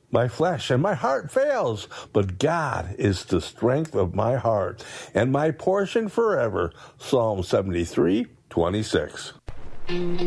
my flesh and my heart fails, but God is the strength of my heart and my portion forever. Psalm 73:26.